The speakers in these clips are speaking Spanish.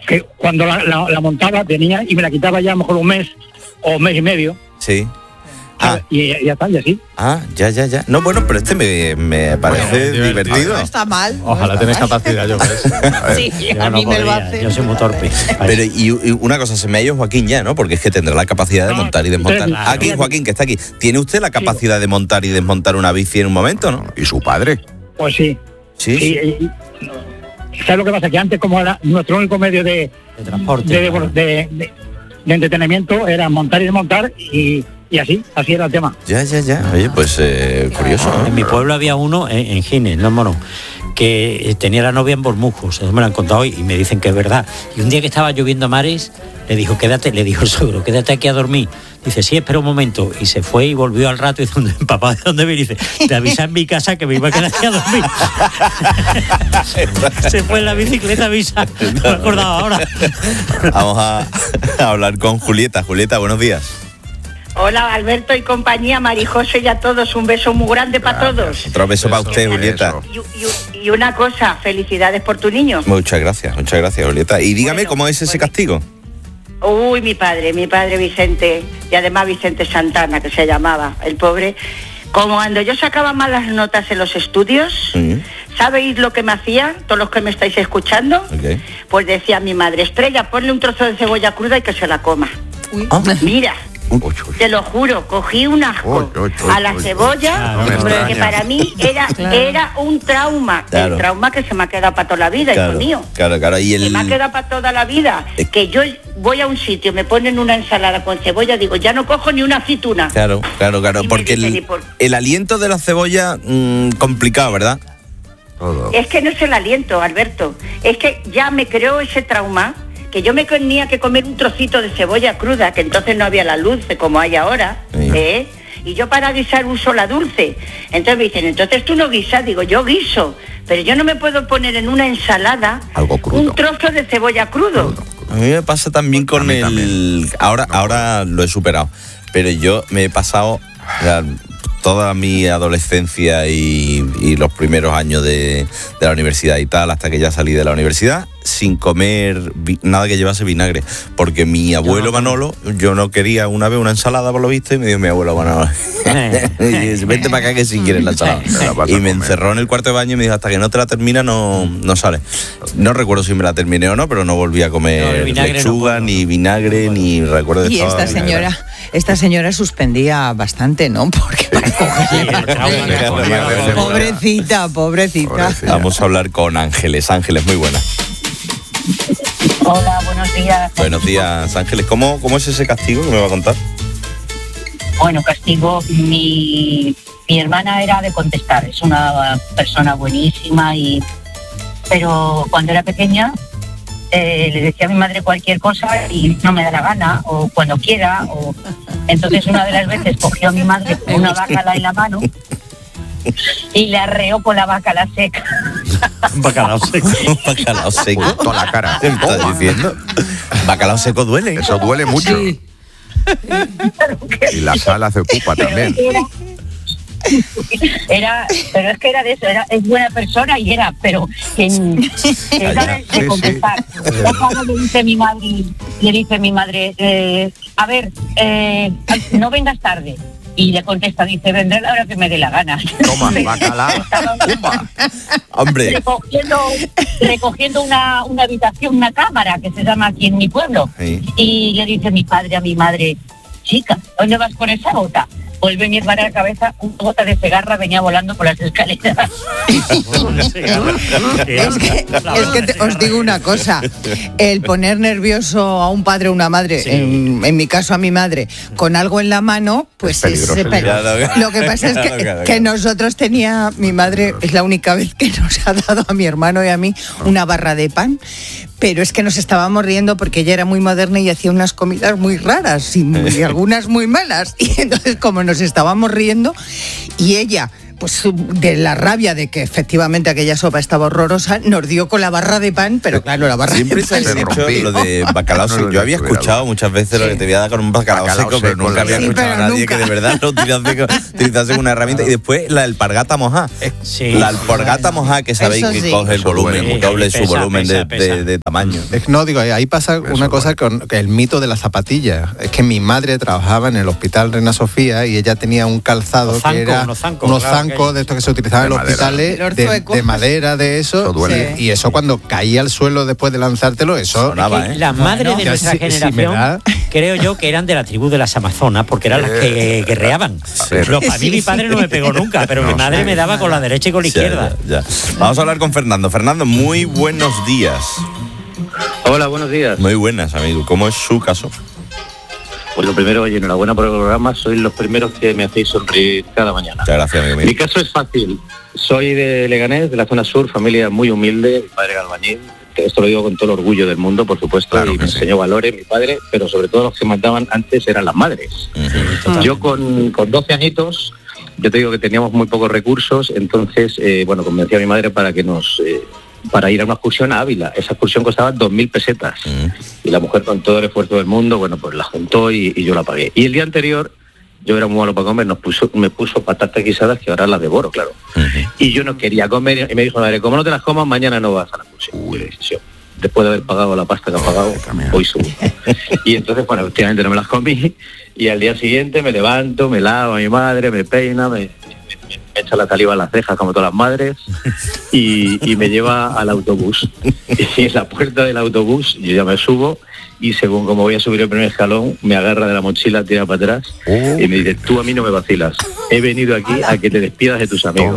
que cuando la montaba venía y me la quitaba ya a lo mejor un mes o mes y medio. Sí. Y ya está, y así. Ya. No, bueno, pero me parece divertido. No está mal. Ojalá tenés capacidad, yo ves. Sí, a mí me lo hace. Yo soy muy torpe. Pero y una cosa, se me ha ido Joaquín ya, ¿no? Porque es que tendrá la capacidad de montar y desmontar. Claro. Aquí, Joaquín, que está aquí. ¿Tiene usted la capacidad de montar y desmontar una bici en un momento, no? ¿Y su padre? Pues sí. Sí. Y ¿sabes lo que pasa? Que antes, como era nuestro único medio de transporte, de entretenimiento, era montar y desmontar y así era el tema. Ya. Oye, pues curioso, ¿no? En mi pueblo había uno en Gines, no Morón, que tenía la novia en Bormujos, eso me lo han contado hoy y me dicen que es verdad. Y un día que estaba lloviendo a mares, le dijo el suegro, quédate aquí a dormir. Dice, sí, espera un momento. Y se fue y volvió al rato y dice, papá, ¿de dónde viene? Dice, te avisa en mi casa que me iba a quedar aquí a dormir. Se fue en la bicicleta, avisa. No me acordaba ahora. Vamos a hablar con Julieta. Julieta, buenos días. Hola, Alberto y compañía, Marijose y a todos, un beso muy grande para todos. Otro beso para usted, Julieta. Y una cosa, felicidades por tu niño. Muchas gracias, Julieta. Y dígame, ¿cómo es ese castigo? Uy, mi padre Vicente, y además Vicente Santana, que se llamaba, el pobre. Como cuando yo sacaba malas notas en los estudios, ¿sabéis lo que me hacían, todos los que me estáis escuchando? Okay. Pues decía mi madre, Estrella, ponle un trozo de cebolla cruda y que se la coma. Mira, te lo juro, cogí un asco a la cebolla, porque para mí era un trauma, el trauma que se me ha quedado para toda la vida, hijo mío. Claro. Y se me ha quedado para toda la vida, que yo voy a un sitio, me ponen una ensalada con cebolla, digo, ya no cojo ni una aceituna. Claro, porque el aliento de la cebolla, complicado, ¿verdad? Es que no es el aliento, Alberto, es que ya me creó ese trauma, que yo me tenía que comer un trocito de cebolla cruda, que entonces no había la dulce como hay ahora, y yo para guisar uso la dulce. Entonces me dicen, entonces tú no guisas, digo, yo guiso, pero yo no me puedo poner en una ensalada un trozo de cebolla crudo. A mí me pasa también con el... Ahora lo he superado, pero yo me he pasado toda mi adolescencia y los primeros años de la universidad y tal, hasta que ya salí de la universidad, sin comer nada que llevase vinagre, porque mi abuelo Manolo, yo no quería una vez una ensalada por lo visto, y me dio mi abuelo Manolo, y dice, vente para acá que si quieres la ensalada, y me encerró en el cuarto de baño y me dijo, hasta que no te la termina no sale. No recuerdo si me la terminé o no, pero no volví a comer lechuga, ni vinagre, ni recuerdo de y esta señora suspendía bastante, ¿no? Porque pobrecita. Vamos a hablar con Ángeles, muy buena. Hola, buenos días. Buenos días, Ángeles. ¿Cómo es ese castigo que me va a contar? Bueno, castigo, mi hermana era de contestar, es una persona buenísima, pero cuando era pequeña le decía a mi madre cualquier cosa y no me da la gana, o cuando quiera, entonces una de las veces cogió a mi madre con una bacala en la mano y le arreó con la bacala seca. Bacalao seco. Toda la cara. ¿Qué me estás diciendo? Bacalao seco duele. Eso duele mucho. Sí. Y la sala se ocupa también. Pero es que era de eso, es buena persona pero que era de contestar. Le dice mi madre, a ver, no vengas tarde. Y le contesta, dice, vendré a la hora que me dé la gana. Toma, bacalao. Hombre. Recogiendo una habitación, una cámara, que se llama aquí en mi pueblo. Sí. Y le dice mi padre a mi madre, chica, ¿dónde vas con esa bota? Vuelve mi hermana a la cabeza, una gota de cegarra venía volando por las escaleras. es que os digo una cosa, el poner nervioso a un padre o una madre, en mi caso a mi madre, con algo en la mano, pues es peligroso. Lo que pasa es que nosotros mi madre es la única vez que nos ha dado a mi hermano y a mí una barra de pan, pero es que nos estábamos riendo porque ella era muy moderna y hacía unas comidas muy raras y algunas muy malas, y entonces como nos estábamos riendo y ella pues de la rabia de que efectivamente aquella sopa estaba horrorosa, nos dio con la barra de pan, pero claro, la barra siempre de pan se ha dicho lo de bacalao seco. Yo había escuchado muchas veces lo que te voy a dar con un bacalao seco, pero nunca había escuchado a nadie que de verdad lo utilizase una herramienta. Y después la alpargata mojada. La alpargata mojada, que sabéis que coge el volumen, doble su volumen de tamaño. No, digo, ahí pasa una cosa con el mito de la zapatilla. Es que mi madre trabajaba en el Hospital Reina Sofía y ella tenía un calzado que era unos zancos de estos que se utilizaban en los hospitales de madera, de eso. Y eso cuando caía al suelo después de lanzártelo, eso sonaba, ¿eh? Las madres de nuestra generación, creo yo que eran de la tribu de las Amazonas, porque eran las que guerreaban. A mí mi padre no me pegó nunca, pero mi madre me daba con la derecha y con la izquierda. Ya. Vamos a hablar con Fernando. Fernando, muy buenos días. Hola, buenos días. Muy buenas, amigo. ¿Cómo es su caso? Pues lo primero, oye, enhorabuena por el programa. Sois los primeros que me hacéis sonreír cada mañana. Muchas gracias, amigo mío. Mi caso es fácil. Soy de Leganés, de la zona sur, familia muy humilde. Mi padre era albañil. Esto lo digo con todo el orgullo del mundo, por supuesto, claro, y me enseñó valores mi padre, pero sobre todo los que mandaban antes eran las madres. Yo con 12 añitos, yo te digo que teníamos muy pocos recursos, entonces, convencí a mi madre para que para ir a una excursión a Ávila. Esa excursión costaba 2.000 pesetas. Y la mujer, con todo el esfuerzo del mundo, pues la juntó y yo la pagué. Y el día anterior, yo era muy malo para comer, me puso patatas guisadas, que ahora las devoro, claro. Y yo no quería comer, y me dijo, madre, como no te las comas, mañana no vas a la excursión. Después de haber pagado la pasta que ha pagado, hoy subo. Y entonces, efectivamente no me las comí, y al día siguiente me levanto, me lavo a mi madre, me peina, me echa la saliva en las cejas como todas las madres y me lleva al autobús. Y en la puerta del autobús yo ya me subo y según como voy a subir el primer escalón me agarra de la mochila, tira para atrás y me dice, tú a mí no me vacilas, he venido aquí a que te despidas de tus amigos.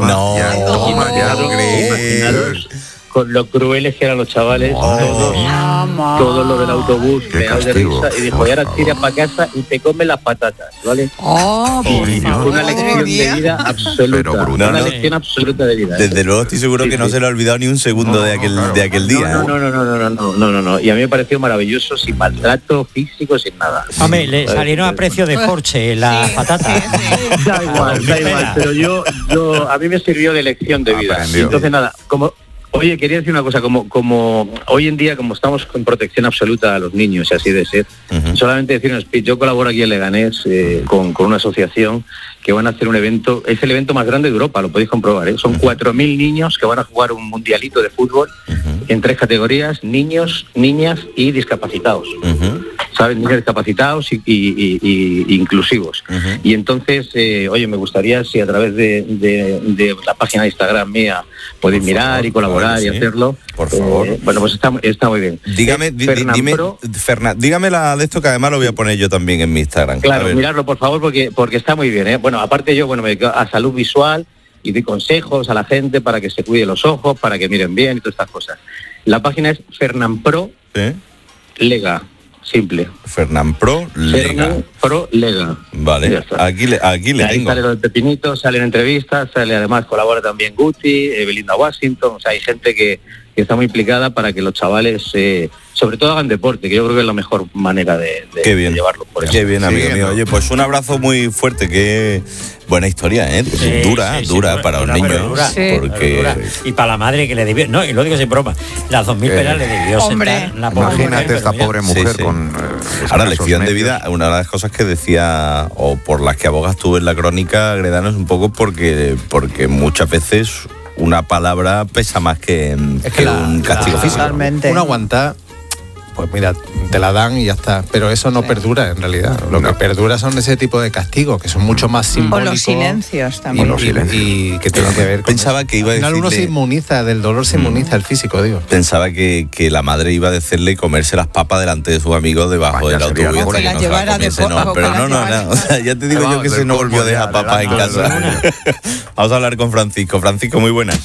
Imaginaros con lo crueles que eran los chavales, todos los del autobús, me da de risa, y dijo, y ahora tira para casa y te comes las patatas, ¿vale? Una lección de vida absoluta, una lección absoluta de vida. Desde luego estoy seguro que no se le ha olvidado ni un segundo de aquel día. No, y a mí me pareció maravilloso, sin maltrato físico, sin nada. Hombre, le salieron a precio de Porsche las patatas. Da igual, pero yo a mí me sirvió de lección de vida. Entonces nada, Oye, quería decir una cosa, como hoy en día, como estamos con protección absoluta a los niños, y así de ser, solamente decir un speech, yo colaboro aquí en Leganés con una asociación que van a hacer un evento, es el evento más grande de Europa, lo podéis comprobar, ¿eh? Son 4.000 niños que van a jugar un mundialito de fútbol en 3 categorías, niños, niñas y discapacitados. ¿Sabes? Niños discapacitados y inclusivos. Y entonces, oye, me gustaría si a través de la página de Instagram mía podéis mirar y colaborar y hacerlo. Por favor. Pues está muy bien. Dígame la de esto, que además lo voy a poner yo también en mi Instagram. Claro, miradlo por favor porque está muy bien, ¿eh? Bueno, aparte yo, me dedico a salud visual y doy consejos a la gente para que se cuide los ojos, para que miren bien y todas estas cosas. La página es Fernanpro Lega. Simple. Fernanpro Lega. Vale, aquí le ahí tengo. Sale los pepinitos, salen entrevistas, además colabora también Guti, Belinda Washington, o sea, hay gente que está muy implicada para que los chavales sobre todo hagan deporte, que yo creo que es la mejor manera de llevarlo por eso. Qué bien, amigo mío. Oye, pues un abrazo muy fuerte, qué buena historia, ¿eh? Dura para un niño. Y para la madre que le debió, no, y lo digo sin broma, las 2.000 pelas le debió sentar la pobre mujer. Imagínate esta pobre mujer con... Ahora, lección de vida, una de las cosas que decía, o por las que abogas tú en la crónica, Gredano, es un poco porque muchas veces una palabra pesa más que un castigo físico. Totalmente. Uno aguanta, pues mira, te la dan y ya está. Pero eso no perdura en realidad. Lo que perdura son ese tipo de castigos, que son mucho más simbólicos. O los silencios también. Y que tienen que ver con Pensaba que iba a decirle... uno se inmuniza, del dolor se inmuniza el físico, digo. Pensaba que la madre iba a decirle comerse las papas delante de sus amigos debajo del autobús. O que las llevara de poco. Pero no. O sea, ya te digo yo que se no volvió a dejar papas en casa. Vamos a hablar con Francisco. Francisco, muy buenas.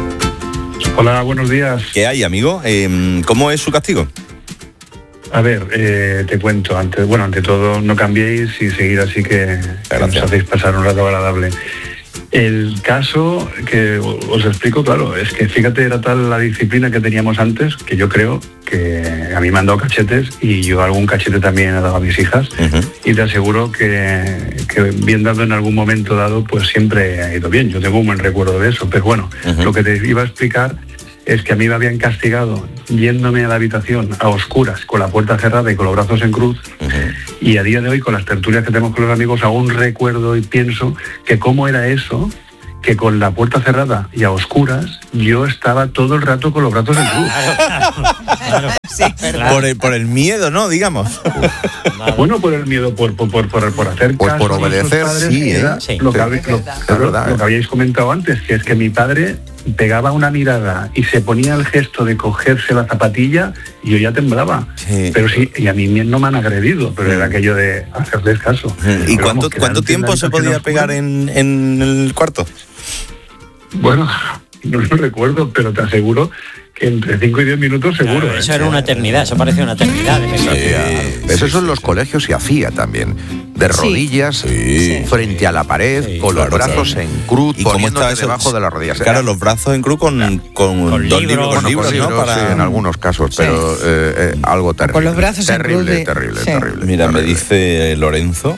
Hola, buenos días. ¿Qué hay, amigo? ¿Cómo es su castigo? A ver, te cuento, ante todo no cambiéis y seguir así que nos hacéis pasar un rato agradable. El caso que os explico, claro, es que fíjate, era tal la disciplina que teníamos antes que yo creo que a mí me han dado cachetes y yo algún cachete también he dado a mis hijas. Y te aseguro que bien dado en algún momento dado, pues siempre ha ido bien. Yo tengo un buen recuerdo de eso, pero bueno, lo que te iba a explicar es que a mí me habían castigado yéndome a la habitación a oscuras, con la puerta cerrada y con los brazos en cruz, y a día de hoy, con las tertulias que tenemos con los amigos, aún recuerdo y pienso que cómo era eso, que con la puerta cerrada y a oscuras, yo estaba todo el rato con los brazos en cruz. Claro. Sí, por el miedo, ¿no? Digamos. Bueno, por el miedo, por hacer caso, por obedecer, sí, lo que habíais comentado antes, que es que mi padre pegaba una mirada y se ponía el gesto de cogerse la zapatilla y yo ya temblaba. Sí. Pero sí, y a mí no me han agredido, pero era aquello de hacerles caso. ¿Y cuánto tiempo se podía pegar en el cuarto? Bueno, no lo recuerdo, pero te aseguro que entre 5 y 10 minutos seguro. Claro, eso era una eternidad, eso parecía una eternidad. Eso en los colegios se hacía también. De rodillas, frente a la pared, con los brazos en cruz, poniéndote debajo de las rodillas. Claro, los brazos en cruz con dos libros, ¿no? Sí, en algunos casos, pero algo terrible. Con los brazos terrible, en cruz. Terrible. Mira, me dice Lorenzo,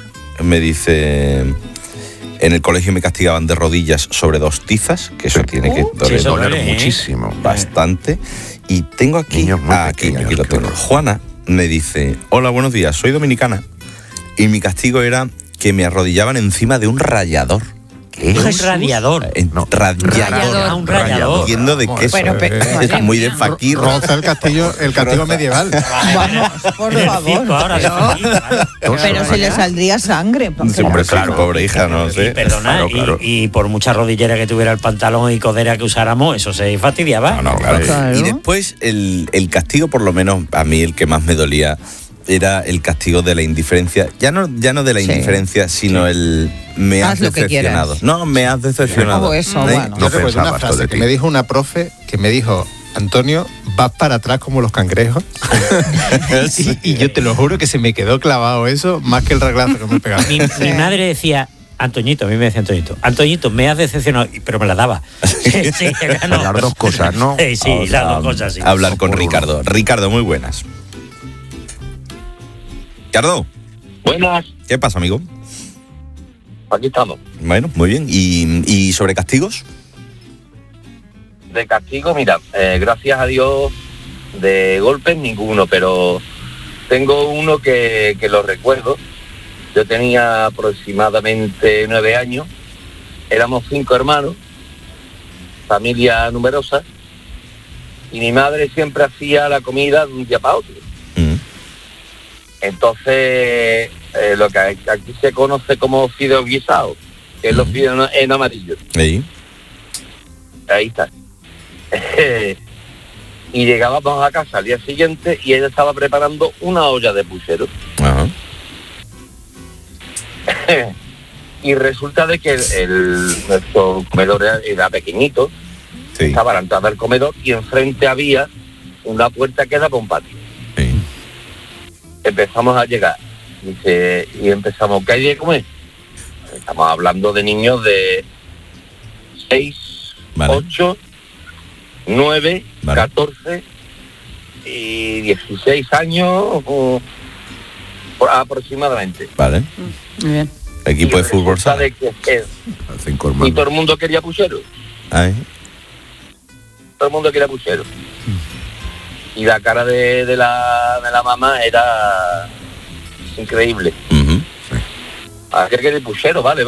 en el colegio me castigaban de rodillas sobre 2 tizas, que eso tiene que doler muchísimo. Bastante. Y tengo aquí, aquí lo tengo. Juana me dice, hola, buenos días, soy dominicana. Y mi castigo era que me arrodillaban encima de un rallador. ¿Qué? Un radiador. Rallador. Un rallador. Entiendo de qué es muy de fakir. Roza el castigo medieval. Vamos, por favor. Pero si le saldría sangre. Hombre, claro, pobre hija, no sé. Perdona, claro. Y por mucha rodillera que tuviera el pantalón y codera que usáramos, eso se fastidiaba. No, claro. Y después el castigo, por lo menos a mí el que más me dolía, era el castigo de la indiferencia, ya no de la indiferencia, sino el me has decepcionado. No, me has decepcionado. Eso, bueno. Yo recuerdo una frase que me dijo una profe, que me dijo, Antonio, vas para atrás como los cangrejos. y yo te lo juro que se me quedó clavado eso, más que el reglazo que me pegaba. Mi madre decía, Antoñito, a mí me decía Antoñito, me has decepcionado, pero me la daba. Las dos cosas, ¿no? Sí, las dos cosas, sí. Hablar con Ricardo. Ricardo, muy buenas. Ricardo. Buenas. ¿Qué pasa, amigo? Aquí estamos. Bueno, muy bien. ¿Y sobre castigos? De castigo, mira, gracias a Dios, de golpes ninguno, pero tengo uno que lo recuerdo. Yo tenía aproximadamente 9 años, éramos 5 hermanos, familia numerosa, y mi madre siempre hacía la comida de un día para otro. Entonces, lo que aquí se conoce como fideos guisados, que es los fideos en amarillo. Ahí está. Y llegábamos a casa al día siguiente y ella estaba preparando una olla de puchero. Ajá. Y resulta de que nuestro comedor era pequeñito, estaba a la entrada del comedor y enfrente había una puerta que daba a un patio. Empezamos a llegar y empezamos, ¿qué hay de comer? Estamos hablando de niños de 6, 8, 9, 14 y 16 años aproximadamente. Vale. Muy bien. Equipo de fútbol. Y todo el mundo quería puchero. Todo el mundo quería puchero. Y la cara de la mamá era increíble. ¿A qué quiere puchero? Vale.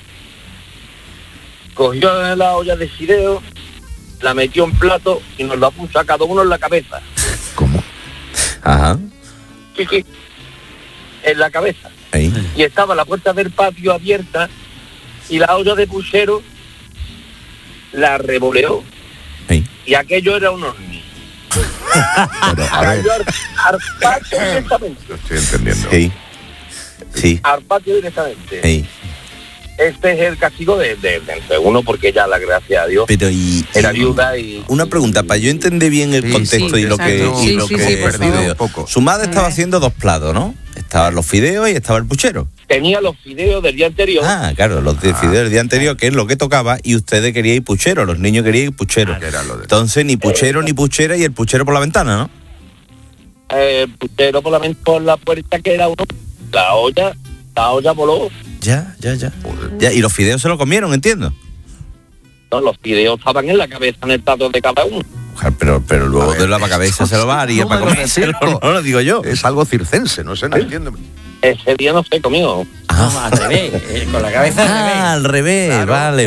Cogió la olla de fideo, la metió en plato y nos la puso a cada uno en la cabeza. ¿Cómo? Ajá. Sí, en la cabeza. Ahí. Y estaba la puerta del patio abierta y la olla de puchero la revoleó. Y aquello era un horno. Pero, a ver. Al patio directamente. Lo estoy entendiendo. Sí. Al patio directamente. Sí. Este es el castigo de uno, porque ya, la gracia a Dios, pero era viuda y... Una pregunta, para yo entender bien el contexto y lo que he perdido. Su madre estaba haciendo 2 platos, ¿no? Estaban los fideos y estaba el puchero. tenía los fideos del día anterior. Ah, claro, los fideos del día anterior, que es lo que tocaba, y ustedes querían puchero, los niños querían puchero. Entonces, ni puchero ni puchera, y el puchero por la ventana, ¿no? Puchero por la puerta, que era uno. La olla voló. Ya. Y los fideos se lo comieron, entiendo. No, los fideos estaban en la cabeza, en el plato de cada uno. Pero luego de la cabeza se lo va a haría para comérselo, no lo digo yo. Es algo circense, no sé, no entiendo. Ese día no se comió. No, al revés, con la cabeza al revés. Claro, vale.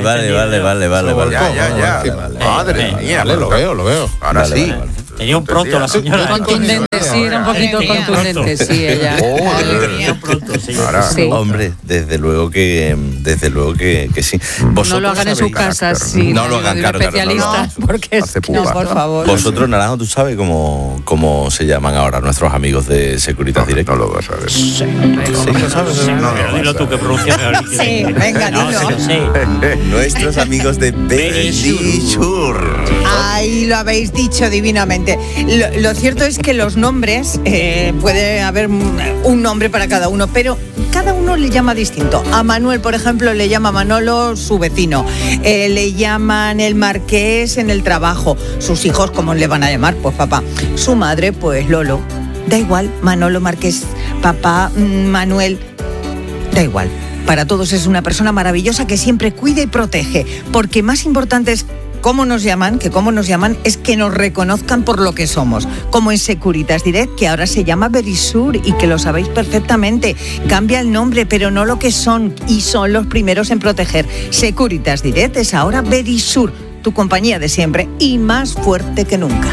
Madre mía, lo veo. Ahora vale, sí. Vale. Tenía un pronto la señora. Contundente, sí, era un poquito contundente, sí, ella. Sí. Hombre, desde luego que sí. No lo hagan en sus casas, sí. No lo hagan, claro. Especialistas, porque no, por favor. Vosotros, Naranjo, ¿tú sabes cómo se llaman ahora nuestros amigos de Securitas Direct? No lo vas a ver. Sí, lo sabes. Dilo tú que pronuncias mejor. Sí, venga, dilo. Nuestros amigos de Verisur. Ahí lo habéis dicho divinamente. Lo cierto es que los nombres, puede haber un nombre para cada uno, pero cada uno le llama distinto. A Manuel, por ejemplo, le llama Manolo su vecino. Le llaman el Marqués en el trabajo. Sus hijos, ¿cómo le van a llamar? Pues papá. Su madre, pues Lolo. Da igual, Manolo, Marqués, papá, Manuel. Da igual. Para todos es una persona maravillosa que siempre cuida y protege, porque más importante es cómo nos llaman es que nos reconozcan por lo que somos, como en Securitas Direct, que ahora se llama Verisur y que lo sabéis perfectamente. Cambia el nombre, pero no lo que son, y son los primeros en proteger. Securitas Direct es ahora Verisur, tu compañía de siempre y más fuerte que nunca.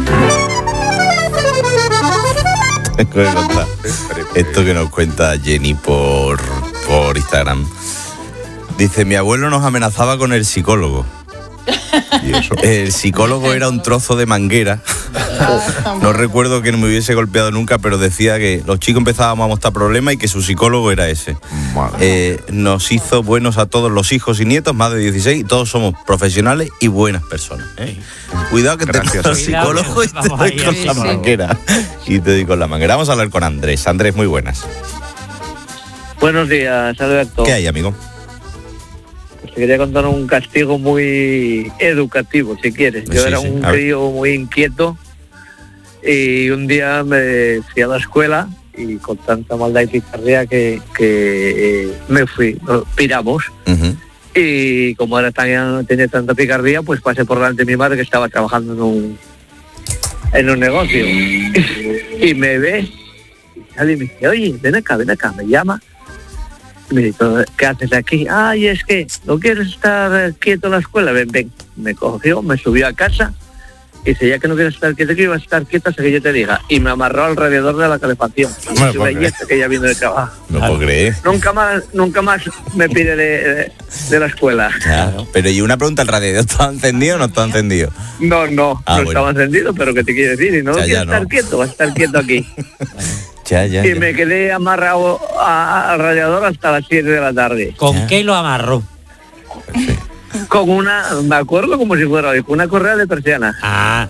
Esto que nos cuenta Jenny por Instagram. Dice, mi abuelo nos amenazaba con el psicólogo. ¿Y eso? El psicólogo era un trozo de manguera. No recuerdo que no me hubiese golpeado nunca, pero decía que los chicos empezábamos a mostrar problemas y que su psicólogo era ese. Nos hizo buenos a todos los hijos y nietos, más de 16, y todos somos profesionales y buenas personas. Cuidado que te el psicólogo y te doy con la manguera. Y te doy con la manguera. Vamos a hablar con Andrés. Andrés, muy buenas. Buenos días, Alberto. ¿Qué hay, amigo? Te quería contar un castigo muy educativo, si quieres. Yo era un crío muy inquieto y un día me fui a la escuela y con tanta maldad y picardía que me fui, piramos. Y como ahora tenía tanta picardía, pues pasé por delante de mi madre, que estaba trabajando en un negocio. Y me ve, y sale y me dice, oye, ven acá, me llama. Me dijo, ¿qué haces aquí? Ay, es que no quieres estar quieto en la escuela. Ven. Me cogió, me subió a casa y dice, ya que no quieres estar quieto, que iba a estar quieto hasta que yo te diga. Y me amarró alrededor de la calefacción. Que ya vino de trabajo. No puedo creer. Nunca más me pide de la escuela. Claro. Pero y una pregunta, ¿el radiador estaba encendido o no estaba encendido? No estaba encendido, pero ¿qué te quiere decir? Y no quieres estar quieto, vas a estar quieto aquí. Y me quedé amarrado al radiador hasta las 7 de la tarde. ¿Con qué lo amarró? Con me acuerdo como si fuera hoy, con una correa de persiana. ¿A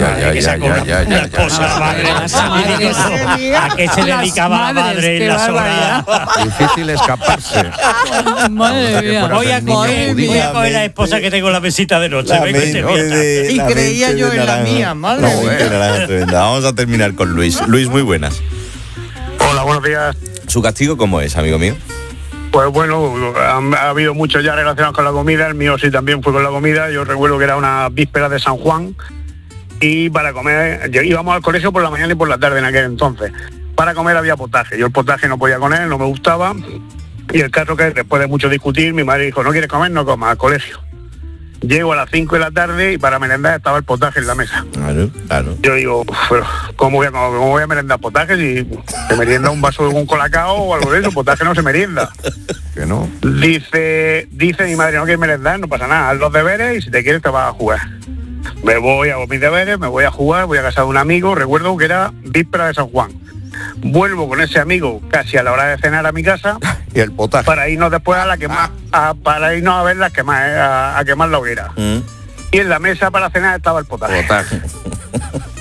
qué se dedicaba la madre en las horas? Difícil escaparse. Madre mía. Voy a coger la esposa que tengo en la mesita de noche. Y creía yo en la mía, madre mía. Vamos a terminar con Luis. Luis, muy buenas. Hola, buenos días. ¿Su castigo cómo es, amigo mío? Pues bueno, ha habido muchos ya relacionados con la comida. El mío sí también fue con la comida. Yo recuerdo que era una víspera de San Juan y para comer íbamos al colegio por la mañana y por la tarde en aquel entonces. Para comer había potaje. Yo el potaje no podía con él, no me gustaba. Y el caso que después de mucho discutir, mi madre dijo, no quieres comer, no comas, al colegio. Llego a las 5 de la tarde y para merendar estaba el potaje en la mesa. Claro. Yo digo, pero ¿cómo voy a merendar potaje si se merienda un vaso de un colacao o algo de eso? Potaje no se merienda. ¿Que no? Dice mi madre, no quieres merendar, no pasa nada, haz los deberes y si te quieres te vas a jugar. Me voy, hago mis deberes, me voy a jugar, voy a casa de un amigo, recuerdo que era víspera de San Juan. Vuelvo con ese amigo casi a la hora de cenar a mi casa y el potaje para irnos después a la quemar, para irnos a ver las quemar, a quemar la hoguera. Y en la mesa para cenar estaba el potaje.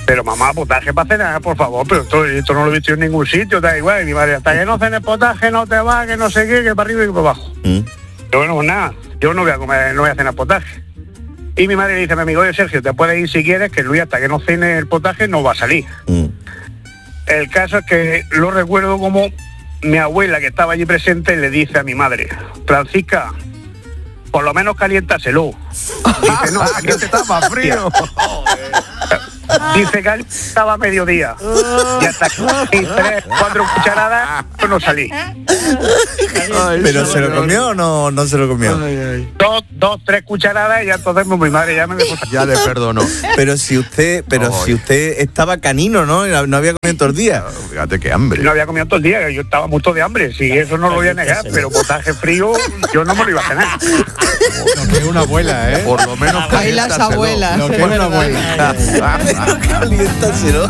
pero mamá, potaje para cenar, por favor, pero esto no lo he visto en ningún sitio, da igual. Y mi madre, hasta que no cenes potaje no te va, que no sé qué, que para arriba y para abajo. Pero bueno, nada, yo no voy a comer, no voy a cenar potaje. Y mi madre dice a mi amigo, oye Sergio, te puedes ir si quieres, que Luis hasta que no cene el potaje no va a salir. El caso es que lo recuerdo como mi abuela, que estaba allí presente, le dice a mi madre, Francisca, por lo menos caliéntaselo. Dice, no, aquí estaba frío. Dice que estaba a mediodía. Y hasta aquí 3, 4 cucharadas no salí. ¿Pero se lo comió o no se lo comió? 2, 3 cucharadas y ya entonces mi madre ya me dejó. Ya le perdonó. Pero si usted estaba canino, ¿no? No había comido todo el día. Fíjate qué hambre. No había comido todo el día, yo estaba muerto de hambre. Si eso no lo voy a negar, pero potaje frío yo no me lo iba a cenar. Lo que es una abuela, ¿eh? Por lo menos ahí las abuelas. Lo que es una abuela. Caliéntaselo.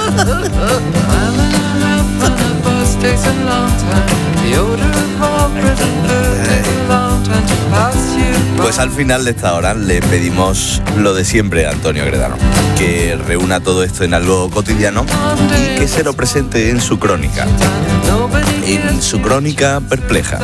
Pues al final de esta hora le pedimos lo de siempre a Antonio Gredano, que reúna todo esto en algo cotidiano y que se lo presente en su crónica perpleja.